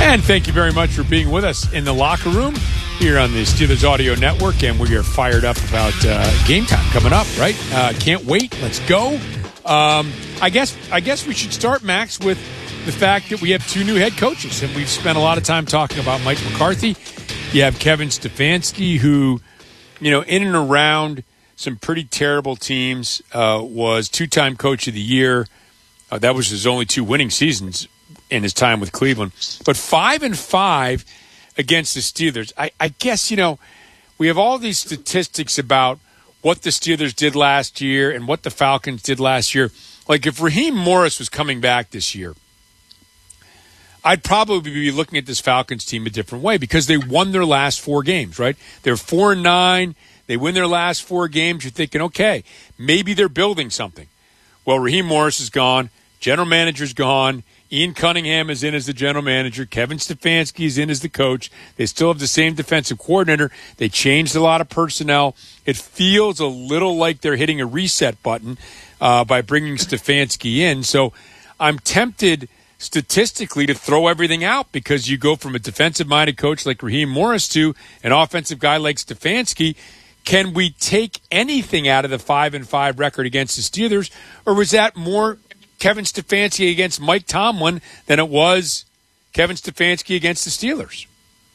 And thank you very much for being with us in the locker room here on the Steelers Audio Network. And we are fired up about game time coming up, right? Can't wait. Let's go. I guess we should start, Max, with the fact that we have two new head coaches. And we've spent a lot of time talking about Mike McCarthy. You have Kevin Stefanski, who, in and around some pretty terrible teams, was two-time coach of the year. That was his only two winning seasons in his time with Cleveland. But 5-5 against the Steelers. I guess, we have all these statistics about what the Steelers did last year and what the Falcons did last year. Like if Raheem Morris was coming back this year, I'd probably be looking at this Falcons team a different way because they won their last four games, right? They're 4-9. They win their last four games. You're thinking, okay, maybe they're building something. Well, Raheem Morris is gone. General manager's gone. Ian Cunningham is in as the general manager. Kevin Stefanski is in as the coach. They still have the same defensive coordinator. They changed a lot of personnel. It feels a little like they're hitting a reset button by bringing Stefanski in. So I'm tempted statistically to throw everything out because you go from a defensive-minded coach like Raheem Morris to an offensive guy like Stefanski. Can we take anything out of the 5-5 record against the Steelers, or was that more Kevin Stefanski against Mike Tomlin than it was Kevin Stefanski against the Steelers?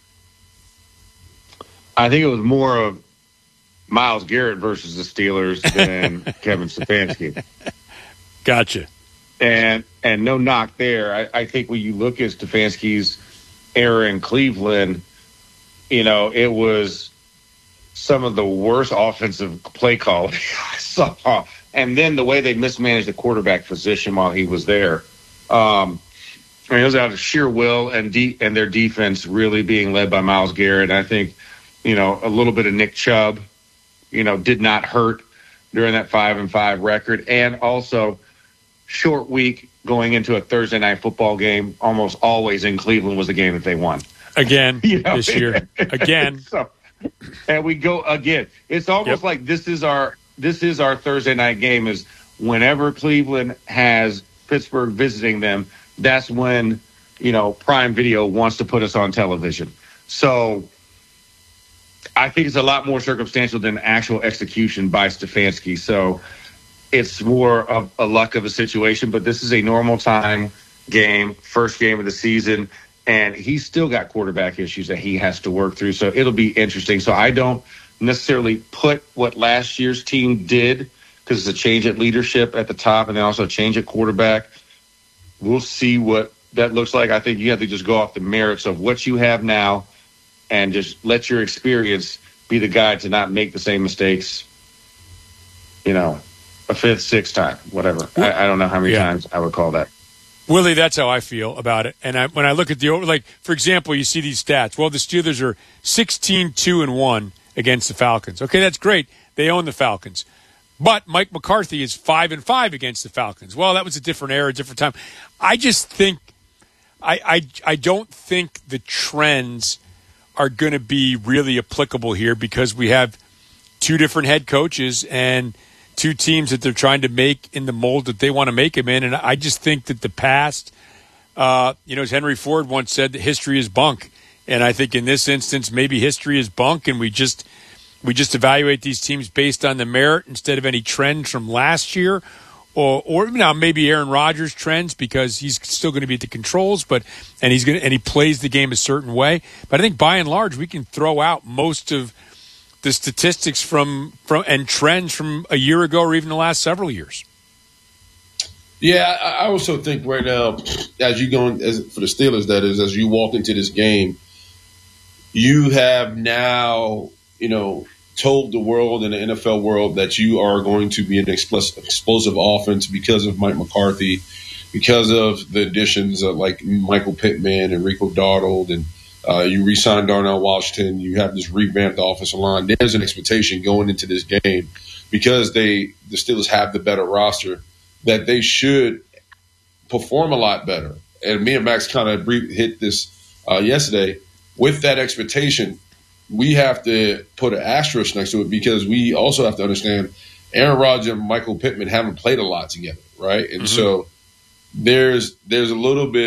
I think it was more of Myles Garrett versus the Steelers than Kevin Stefanski. Gotcha. And no knock there. I think when you look at Stefanski's era in Cleveland, it was some of the worst offensive play calling I saw. And then the way they mismanaged the quarterback position while he was there. It was out of sheer will and their defense really being led by Myles Garrett. I think, a little bit of Nick Chubb, did not hurt during that 5-5 record. And also short week going into a Thursday night football game, almost always in Cleveland was the game that they won. Again, this year. Again. And we go again. It's almost like this is our Thursday night game is whenever Cleveland has Pittsburgh visiting them, that's when, Prime Video wants to put us on television. So I think it's a lot more circumstantial than actual execution by Stefanski. So it's more of a luck of a situation, but this is a normal time game, first game of the season, and he's still got quarterback issues that he has to work through. So it'll be interesting. So I don't necessarily put what last year's team did because it's a change at leadership at the top and then also a change at quarterback. We'll see what that looks like. I think you have to just go off the merits of what you have now and just let your experience be the guide to not make the same mistakes, a fifth, sixth time, whatever. I don't know how many times I would call that. Willie, that's how I feel about it. And when I look at for example, you see these stats. Well, the Steelers are 16-2-1 against the Falcons. Okay, that's great. They own the Falcons. But Mike McCarthy is 5-5 against the Falcons. Well, that was a different era, a different time. I just think I don't think the trends are going to be really applicable here because we have two different head coaches and two teams that they're trying to make in the mold that they want to make them in. And I just think that the past, as Henry Ford once said, that history is bunk. And I think in this instance, maybe history is bunk and we just evaluate these teams based on the merit instead of any trends from last year or now maybe Aaron Rodgers trends because he's still going to be at the controls, and he plays the game a certain way. But I think by and large, we can throw out most of the statistics from and trends from a year ago or even the last several years. Yeah, I also think right now, as you go for the Steelers, that is, as you walk into this game, you have now, told the world and the NFL world that you are going to be an explosive offense because of Mike McCarthy, because of the additions of like Michael Pittman and Rico Darnold, and you re-signed Darnell Washington. You have this revamped offensive line. There's an expectation going into this game because the Steelers have the better roster that they should perform a lot better. And me and Max kind of hit this yesterday. With that expectation, we have to put an asterisk next to it because we also have to understand Aaron Rodgers and Michael Pittman haven't played a lot together, right? And so there's a little bit